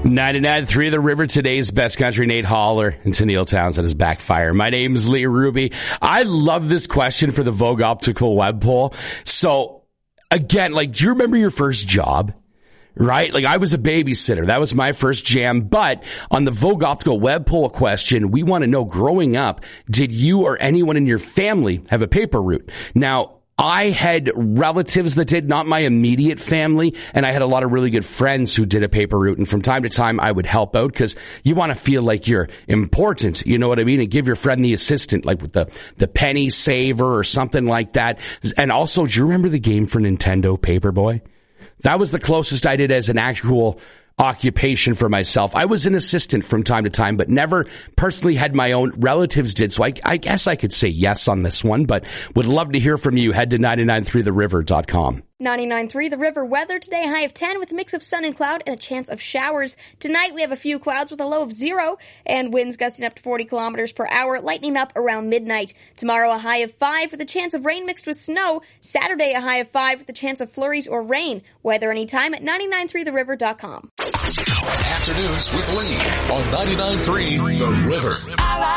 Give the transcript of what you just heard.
99.3 The River, today's best country, Nate Haller, and Tennille Townsend is backfire. My name's Lee Ruby. I love this question for the Vogue Optical Web Poll. So, again, do you remember your first job? Right? I was a babysitter. That was my first jam. But on the Vogue Optical Web Poll question, we want to know, growing up, did you or anyone in your family have a paper route? Now, I had relatives that did, not my immediate family, and I had a lot of really good friends who did a paper route, and from time to time I would help out because you want to feel like you're important, you know what I mean, and give your friend the assistant, like with the penny saver or something like that. And also, do you remember the game for Nintendo, Paperboy? That was the closest I did as an actual occupation for myself. I was an assistant from time to time, but never personally had my own. Relatives did, so I guess I could say yes on this one, but would love to hear from you. Head to 993theriver.com. 99.3 The River weather today, high of 10 with a mix of sun and cloud and a chance of showers. Tonight we have a few clouds with a low of 0 and winds gusting up to 40 kilometers per hour, lightning up around midnight. Tomorrow a high of 5 with a chance of rain mixed with snow. Saturday a high of 5 with a chance of flurries or rain. Weather anytime at 993theriver.com. Afternoons with Lee on 99.3 The River.